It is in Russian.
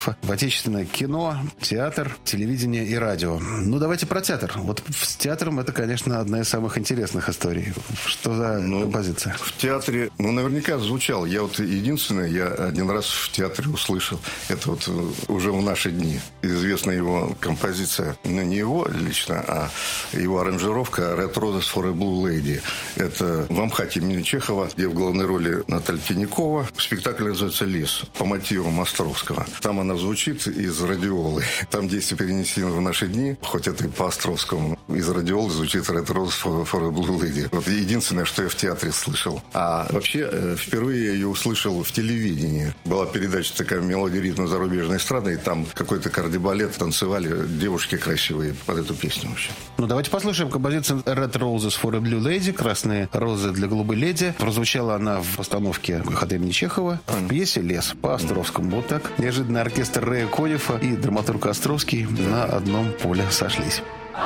в отечественное кино, театр, телевидение и радио. Ну, давайте про театр. Вот с театром это, конечно, одна из самых интересных историй. Что за композиция? В театре, наверняка звучал. Я один раз в театре услышал. Это вот уже в наши дни. Известна его композиция. Не его лично, а его аранжировка «Red Roses for a Blue Lady». Это в Амхате имени Чехова, где в главной роли Наталья Тинякова. Спектакль называется «Лес» по мотивам Островского. Там она звучит из «Радиолы». Там действие перенесено в наши дни, хоть это и по Островскому. Из «Радиолы» звучит «Red Roses for a Blue Lady». Вот единственное, что я в театре слышал. А вообще, впервые я ее услышал в телевидении. Была передача такая «Мелодия ритма зарубежной эстрады», и там какой-то кардебалет танцевали девушки красивые под эту песню вообще. Ну, давайте послушаем композицию «Red Roses for a Blue Lady», «Красные розы для голубой леди». Прозвучала она в постановке «Амхата имени Чехова» в пьесе «Лес» по Островскому. Вот так неожиданно оркестр Рэя Конефа и драматург Островский на одном поле сошлись.